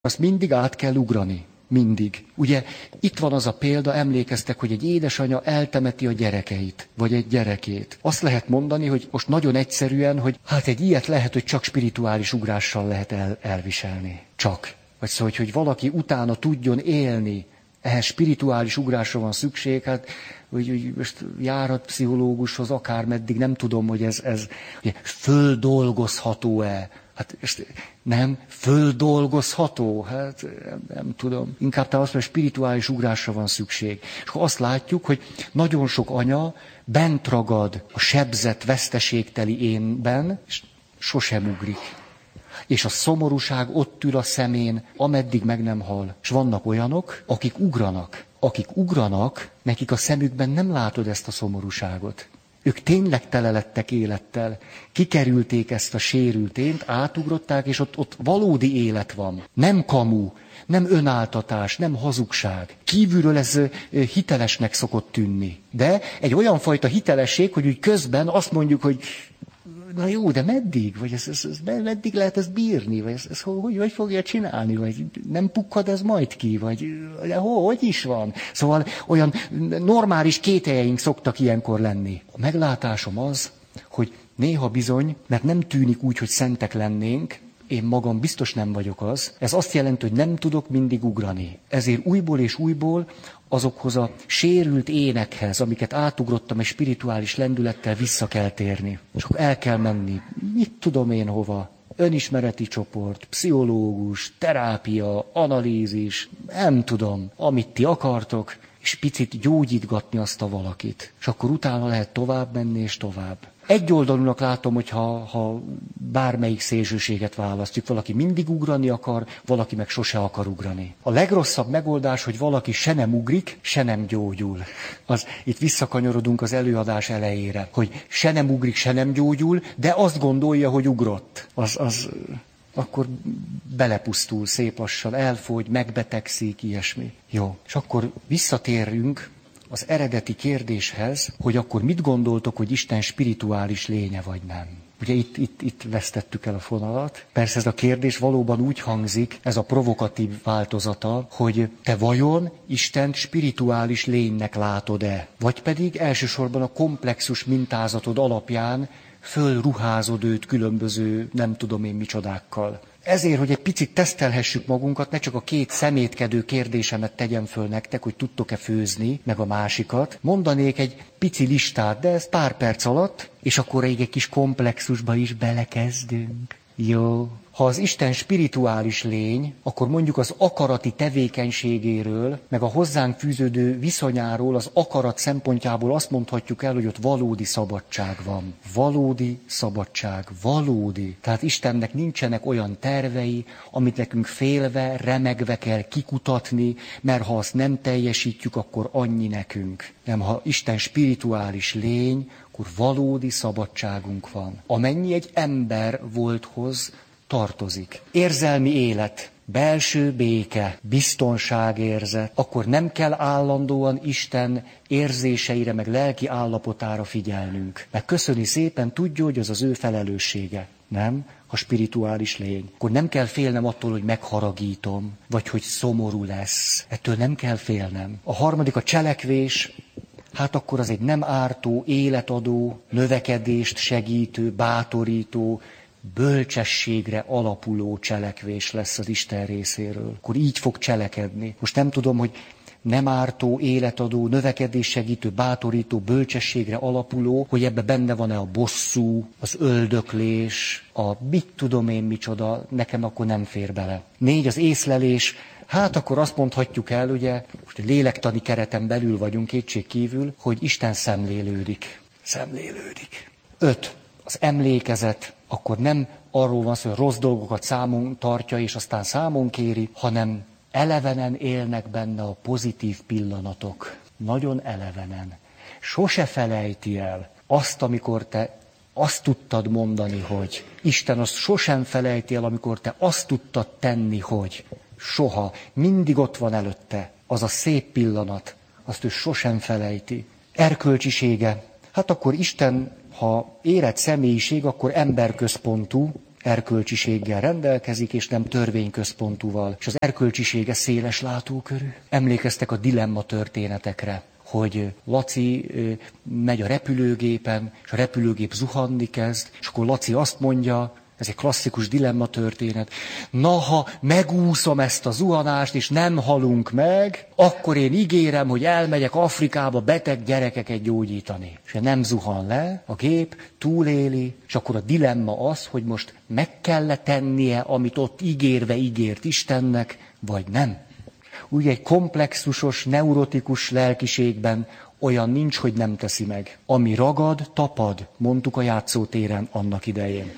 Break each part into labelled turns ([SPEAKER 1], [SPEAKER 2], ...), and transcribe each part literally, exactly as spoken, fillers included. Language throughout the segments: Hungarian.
[SPEAKER 1] azt mindig át kell ugrani. Mindig. Ugye itt van az a példa, emlékeztek, hogy egy édesanya eltemeti a gyerekeit, vagy egy gyerekét. Azt lehet mondani, hogy most nagyon egyszerűen, hogy hát egy ilyet lehet, hogy csak spirituális ugrással lehet el, elviselni. Csak. Vagy szóval, hogy valaki utána tudjon élni, ehhez spirituális ugrásra van szükség, hát hogy, hogy most járat pszichológushoz akármeddig, nem tudom, hogy ez, ez ugye, földolgozható-e. Hát nem, földolgozható, hát nem, nem tudom. Inkább talán azt mondja, spirituális ugrásra van szükség. És akkor azt látjuk, hogy nagyon sok anya bent ragad a sebzett, veszteségteli énben, és sosem ugrik. És a szomorúság ott ül a szemén, ameddig meg nem hal. És vannak olyanok, akik ugranak. Akik ugranak, nekik a szemükben nem látod ezt a szomorúságot. Ők tényleg tele lettek élettel, kikerülték ezt a sérült ént, átugrották, és ott, ott valódi élet van. Nem kamu, nem önáltatás, nem hazugság. Kívülről ez hitelesnek szokott tűnni. De egy olyan fajta hitelesség, hogy úgy közben azt mondjuk, hogy na jó, de meddig? Vagy ez, ez, ez, meddig lehet ezt bírni? Vagy ez, ez hogy, hogy fogja csinálni? Vagy nem pukkad ez majd ki? Vagy de hogy is van? Szóval olyan normális kételjeink szoktak ilyenkor lenni. A meglátásom az, hogy néha bizony, mert nem tűnik úgy, hogy szentek lennénk, én magam biztos nem vagyok az. Ez azt jelenti, hogy nem tudok mindig ugrani. Ezért újból és újból azokhoz a sérült énekhez, amiket átugrottam egy spirituális lendülettel, vissza kell térni. És akkor el kell menni. Mit tudom én hova? Önismereti csoport, pszichológus, terápia, analízis, nem tudom, amit ti akartok, és picit gyógyítgatni azt a valakit. És akkor utána lehet tovább menni és tovább. Egyoldalúnak látom, hogy ha, ha bármelyik szélsőséget választjuk, valaki mindig ugrani akar, valaki meg sose akar ugrani. A legrosszabb megoldás, hogy valaki se nem ugrik, se nem gyógyul. Az, itt visszakanyarodunk az előadás elejére, hogy se nem ugrik, se nem gyógyul, de azt gondolja, hogy ugrott. Az, az, akkor belepusztul szép lassan, elfogy, megbetegszik, ilyesmi. Jó, és akkor visszatérünk az eredeti kérdéshez, hogy akkor mit gondoltok, hogy Isten spirituális lénye vagy nem. Ugye itt, itt, itt vesztettük el a fonalat. Persze ez a kérdés valóban úgy hangzik, ez a provokatív változata, hogy te vajon Istent spirituális lénynek látod-e? Vagy pedig elsősorban a komplexus mintázatod alapján fölruházod őt különböző nem tudom én micsodákkal. Ezért, hogy egy picit tesztelhessük magunkat, ne csak a két szemétkedő kérdésemet tegyem föl nektek, hogy tudtok-e főzni, meg a másikat. Mondanék egy pici listát, de ez pár perc alatt, és akkor egy kis komplexusba is belekezdünk. Jó. Ha az Isten spirituális lény, akkor mondjuk az akarati tevékenységéről, meg a hozzánk fűződő viszonyáról, az akarat szempontjából azt mondhatjuk el, hogy ott valódi szabadság van. Valódi szabadság. Valódi. Tehát Istennek nincsenek olyan tervei, amit nekünk félve, remegve kell kikutatni, mert ha azt nem teljesítjük, akkor annyi nekünk. Nem, ha Isten spirituális lény, akkor valódi szabadságunk van. Amennyi egy ember volthoz tartozik. Érzelmi élet, belső béke, biztonságérzet, akkor nem kell állandóan Isten érzéseire, meg lelki állapotára figyelnünk. Meg köszöni szépen, tudja, hogy az az ő felelőssége. Nem? A spirituális lény. Akkor nem kell félnem attól, hogy megharagítom, vagy hogy szomorú lesz. Ettől nem kell félnem. A harmadik a cselekvés. Hát akkor az egy nem ártó, életadó, növekedést segítő, bátorító, bölcsességre alapuló cselekvés lesz az Isten részéről. Akkor így fog cselekedni. Most nem tudom, hogy nem ártó, életadó, növekedés segítő, bátorító, bölcsességre alapuló, hogy ebbe benne van-e a bosszú, az öldöklés, a mit tudom én micsoda, nekem akkor nem fér bele. Négy, az észlelés. Hát akkor azt mondhatjuk el, ugye, most a lélektani kereten belül vagyunk kétség kívül, hogy Isten szemlélődik. Szemlélődik. Öt, az emlékezet. Akkor nem arról van szó, hogy rossz dolgokat számon tartja, és aztán számon kéri, hanem elevenen élnek benne a pozitív pillanatok. Nagyon elevenen. Sose felejti el azt, amikor te azt tudtad mondani, hogy Isten azt sosem felejti el, amikor te azt tudtad tenni, hogy soha. Mindig ott van előtte az a szép pillanat, azt ő sosem felejti. Erkölcsisége. Hát akkor Isten, ha érett személyiség, akkor emberközpontú, erkölcsiséggel rendelkezik, és nem törvényközpontúval. És az erkölcsisége széles látókörű. Emlékeztek a dilemma történetekre, hogy Laci megy a repülőgépen, és a repülőgép zuhanni kezd, és akkor Laci azt mondja, ez egy klasszikus dilemma történet, na, ha megúszom ezt a zuhanást, és nem halunk meg, akkor én ígérem, hogy elmegyek Afrikába beteg gyerekeket gyógyítani. És nem zuhan le, a gép túléli, és akkor a dilemma az, hogy most meg kell tennie, amit ott ígérve ígért Istennek, vagy nem. Úgy egy komplexusos, neurotikus lelkiségben olyan nincs, hogy nem teszi meg. Ami ragad, tapad, mondtuk a játszótéren annak idején.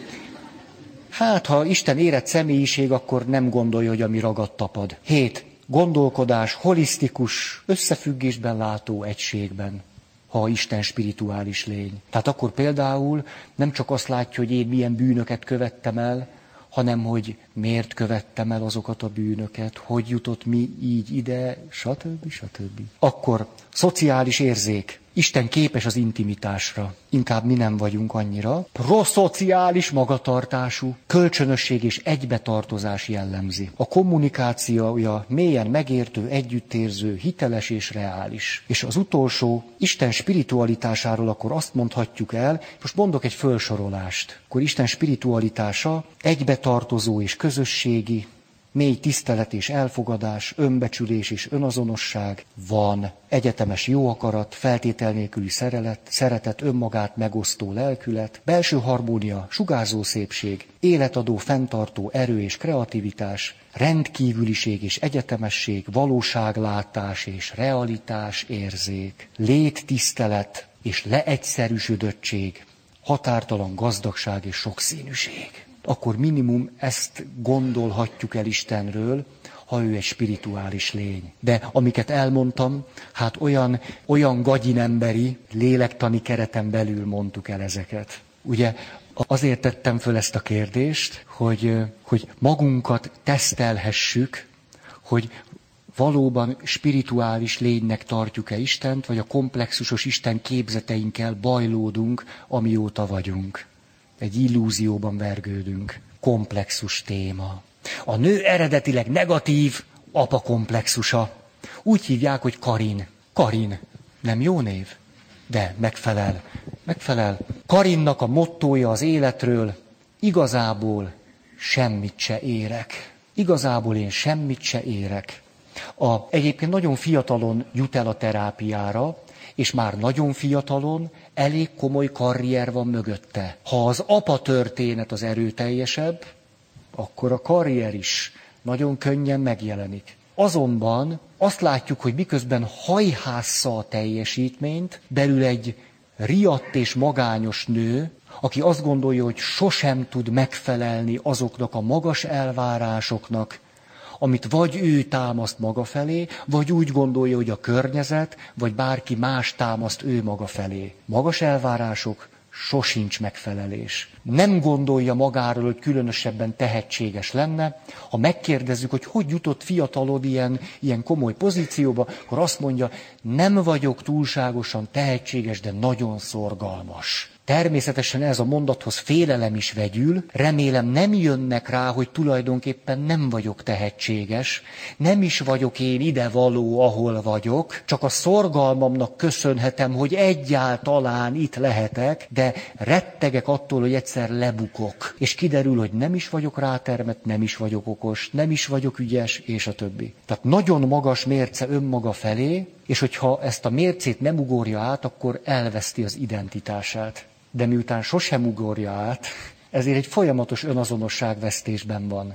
[SPEAKER 1] Hát, ha Isten érett személyiség, akkor nem gondolja, hogy ami ragad, tapad. Hét. Gondolkodás, holisztikus, összefüggésben látó egységben, ha Isten spirituális lény. Tehát akkor például nem csak azt látja, hogy én milyen bűnöket követtem el, hanem hogy miért követtem el azokat a bűnöket, hogy jutott mi így ide, stb. stb. Akkor szociális érzék. Isten képes az intimitásra. Inkább mi nem vagyunk annyira. Proszociális magatartású, kölcsönösség és egybetartozás jellemzi. A kommunikációja mélyen megértő, együttérző, hiteles és reális. És az utolsó, Isten spiritualitásáról akkor azt mondhatjuk el, most mondok egy fölsorolást. Akkor Isten spiritualitása egybetartozó és közösségi, mély tisztelet és elfogadás, önbecsülés és önazonosság van, egyetemes jó akarat, feltétel nélküli szerelet, szeretet, önmagát megosztó lelkület, belső harmónia, sugárzó szépség, életadó, fenntartó erő és kreativitás, rendkívüliség és egyetemesség, valóságlátás és realitás érzék, léttisztelet és leegyszerűsödöttség, határtalan gazdagság és sokszínűség. Akkor minimum ezt gondolhatjuk el Istenről, ha ő egy spirituális lény. De amiket elmondtam, hát olyan, olyan gagyinemberi, lélektani kereten belül mondtuk el ezeket. Ugye azért tettem föl ezt a kérdést, hogy, hogy magunkat tesztelhessük, hogy valóban spirituális lénynek tartjuk-e Istent, vagy a komplexusos Isten képzeteinkkel bajlódunk, amióta vagyunk. Egy illúzióban vergődünk. Komplexus téma. A nő eredetileg negatív, apa komplexusa. Úgy hívják, hogy Karin. Karin. Nem jó név? De megfelel. Megfelel. Karinnak a mottója az életről, igazából semmit se érek. Igazából én semmit se érek. A, egyébként nagyon fiatalon jut el a terápiára, és már nagyon fiatalon elég komoly karrier van mögötte. Ha az apa történet az erőteljesebb, akkor a karrier is nagyon könnyen megjelenik. Azonban azt látjuk, hogy miközben hajhásza a teljesítményt, belül egy riadt és magányos nő, aki azt gondolja, hogy sosem tud megfelelni azoknak a magas elvárásoknak, amit vagy ő támaszt maga felé, vagy úgy gondolja, hogy a környezet, vagy bárki más támaszt ő maga felé. Magas elvárások, sosincs megfelelés. Nem gondolja magáról, hogy különösebben tehetséges lenne. Ha megkérdezzük, hogy hogy jutott fiatalod ilyen, ilyen komoly pozícióba, akkor azt mondja, nem vagyok túlságosan tehetséges, de nagyon szorgalmas. Természetesen ez a mondathoz félelem is vegyül, remélem nem jönnek rá, hogy tulajdonképpen nem vagyok tehetséges, nem is vagyok én idevaló, ahol vagyok, csak a szorgalmamnak köszönhetem, hogy egyáltalán itt lehetek, de rettegek attól, hogy egyszer lebukok. És kiderül, hogy nem is vagyok rátermett, nem is vagyok okos, nem is vagyok ügyes, és a többi. Tehát nagyon magas mérce önmaga felé, és hogyha ezt a mércét nem ugorja át, akkor elveszti az identitását. De miután sosem ugorja át, ezért egy folyamatos önazonosságvesztésben van.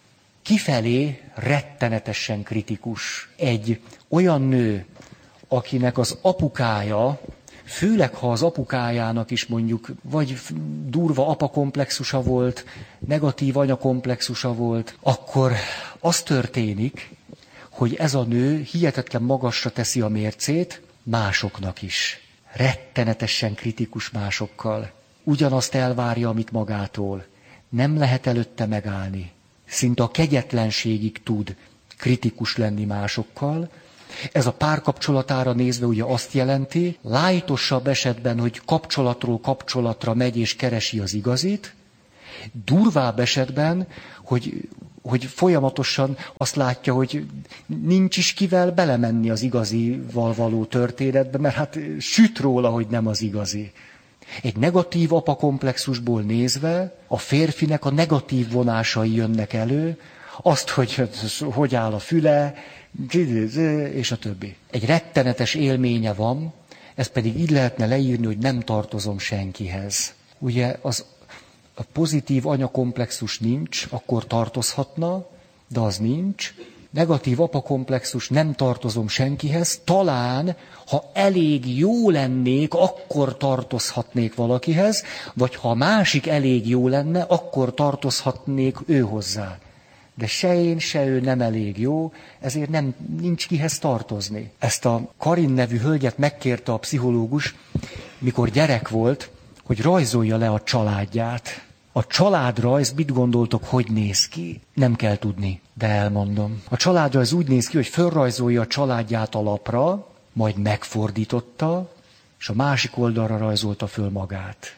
[SPEAKER 1] Kifelé rettenetesen kritikus. Egy olyan nő, akinek az apukája, főleg ha az apukájának is mondjuk vagy durva apakomplexusa volt, negatív anyakomplexusa volt, akkor az történik, hogy ez a nő hihetetlen magasra teszi a mércét másoknak is. Rettenetesen kritikus másokkal. Ugyanazt elvárja, amit magától. Nem lehet előtte megállni. Szinte a kegyetlenségig tud kritikus lenni másokkal. Ez a párkapcsolatára nézve ugye azt jelenti, lájtosabb esetben, hogy kapcsolatról kapcsolatra megy és keresi az igazit, Durvább esetben, hogy, hogy folyamatosan azt látja, hogy nincs is kivel belemenni az igazival való történetbe, mert hát süt róla, hogy nem az igazi. Egy negatív apakomplexusból nézve a férfinek a negatív vonásai jönnek elő, azt, hogy hogy áll a füle, és a többi. Egy rettenetes élménye van, ezt pedig így lehetne leírni, hogy nem tartozom senkihez. Ugye az a pozitív anyakomplexus nincs, akkor tartozhatna, de az nincs. Negatív apakomplexus, nem tartozom senkihez, talán, ha elég jó lennék, akkor tartozhatnék valakihez, vagy ha a másik elég jó lenne, akkor tartozhatnék ő hozzá. De se én, se ő nem elég jó, ezért nem, nincs kihez tartozni. Ezt a Karin nevű hölgyet megkérte a pszichológus, mikor gyerek volt, hogy rajzolja le a családját. A családrajz, mit gondoltok, hogy néz ki? Nem kell tudni, de elmondom. A családrajz úgy néz ki, hogy fölrajzolja a családját a lapra, majd megfordította, és a másik oldalra rajzolta föl magát.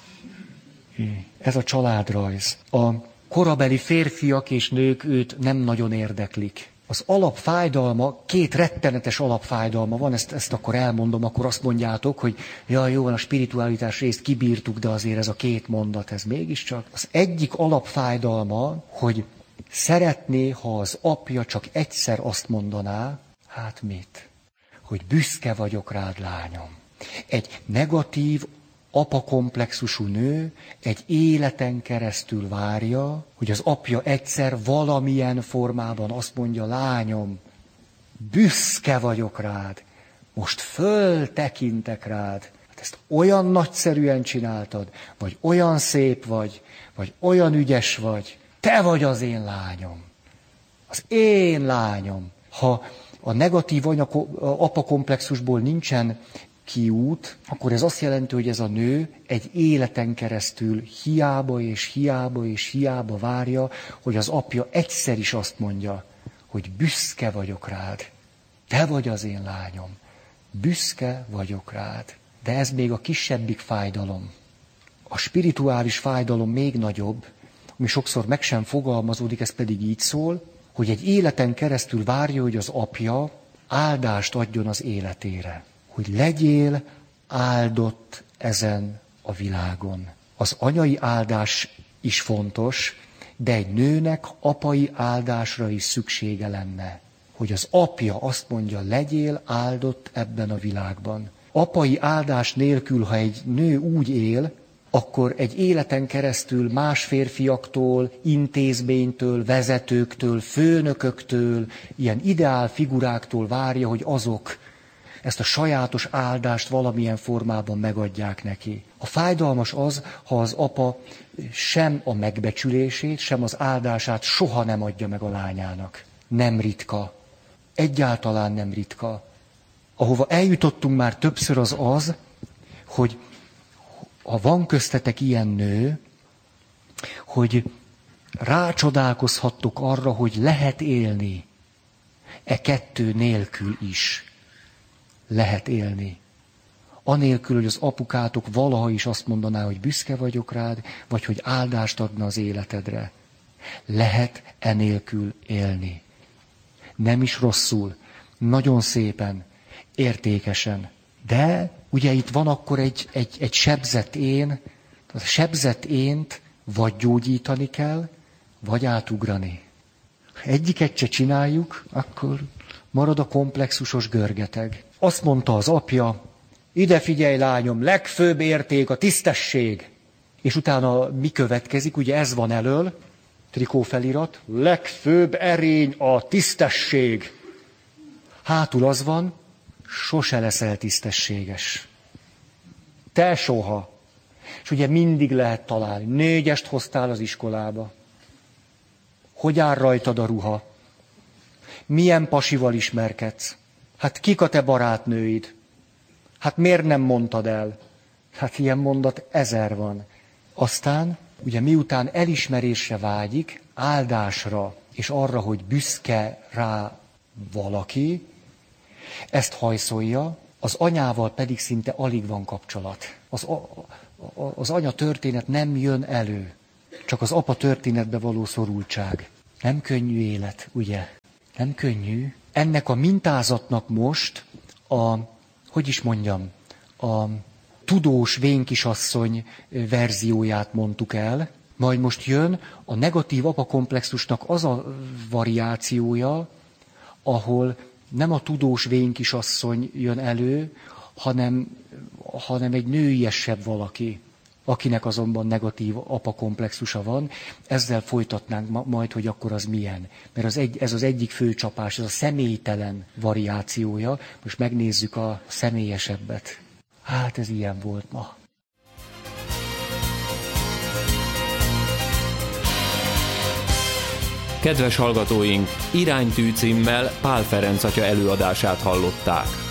[SPEAKER 1] Ez a családrajz. A korabeli férfiak és nők őt nem nagyon érdeklik. Az alapfájdalma, két rettenetes alapfájdalma van, ezt, ezt akkor elmondom, akkor azt mondjátok, hogy jaj, jó van, a spiritualitás részt kibírtuk, de azért ez a két mondat, ez mégiscsak. Az egyik alapfájdalma, hogy szeretné, ha az apja csak egyszer azt mondaná, hát mit? Hogy büszke vagyok rád, lányom. Egy negatív, apakomplexusú nő egy életen keresztül várja, hogy az apja egyszer valamilyen formában azt mondja, lányom, büszke vagyok rád, most föltekintek rád, hát ezt olyan nagyszerűen csináltad, vagy olyan szép vagy, vagy olyan ügyes vagy, te vagy az én lányom, az én lányom. Ha a negatív apakomplexusból nincsen kiút, akkor ez azt jelenti, hogy ez a nő egy életen keresztül hiába és hiába és hiába várja, hogy az apja egyszer is azt mondja, hogy büszke vagyok rád. Te vagy az én lányom. Büszke vagyok rád. De ez még a kisebbik fájdalom. A spirituális fájdalom még nagyobb, ami sokszor meg sem fogalmazódik, ez pedig így szól, hogy egy életen keresztül várja, hogy az apja áldást adjon az életére. Hogy legyél áldott ezen a világon. Az anyai áldás is fontos, de egy nőnek apai áldásra is szüksége lenne. Hogy az apja azt mondja, legyél áldott ebben a világban. Apai áldás nélkül, ha egy nő úgy él, akkor egy életen keresztül más férfiaktól, intézménytől, vezetőktől, főnököktől, ilyen ideál figuráktól várja, hogy azok ezt a sajátos áldást valamilyen formában megadják neki. A fájdalmas az, ha az apa sem a megbecsülését, sem az áldását soha nem adja meg a lányának. Nem ritka. Egyáltalán nem ritka. Ahova eljutottunk már többször az az, hogy ha van köztetek ilyen nő, hogy rácsodálkozhattok arra, hogy lehet élni e kettő nélkül is. Lehet élni. Anélkül, hogy az apukátok valaha is azt mondaná, hogy büszke vagyok rád, vagy hogy áldást adna az életedre. Lehet enélkül élni. Nem is rosszul, nagyon szépen, értékesen. De ugye itt van akkor egy, egy, egy sebzett én, a sebzett ént vagy gyógyítani kell, vagy átugrani. Ha egyiket se csináljuk, akkor marad a komplexusos görgeteg. Azt mondta az apja, ide figyelj lányom, legfőbb érték a tisztesség. És utána mi következik, ugye ez van elől, trikófelirat, legfőbb erény a tisztesség. Hátul az van, sose leszel tisztességes. Te soha. És ugye mindig lehet találni. Négyest hoztál az iskolába. Hogy áll rajtad a ruha? Milyen pasival ismerkedsz? Hát kik a te barátnőid? Hát miért nem mondtad el? Hát ilyen mondat ezer van. Aztán, ugye miután elismerésre vágyik, áldásra, és arra, hogy büszke rá valaki, ezt hajszolja, az anyával pedig szinte alig van kapcsolat. Az, a, a, az anya történet nem jön elő. Csak az apa történetbe való szorultság. Nem könnyű élet, ugye? Nem könnyű. Ennek a mintázatnak most a, hogy is mondjam, a tudós vénkisasszony verzióját mondtuk el, majd most jön a negatív apakomplexusnak az a variációja, ahol nem a tudós vénkisasszony jön elő, hanem, hanem egy nőiesebb valaki, akinek azonban negatív apakomplexusa van. Ezzel folytatnánk ma, majd, hogy akkor az milyen. Mert az egy, ez az egyik fő csapás, ez a személytelen variációja. Most megnézzük a személyesebbet. Hát ez ilyen volt ma.
[SPEAKER 2] Kedves hallgatóink, Iránytű címmel Pál Ferenc atya előadását hallották.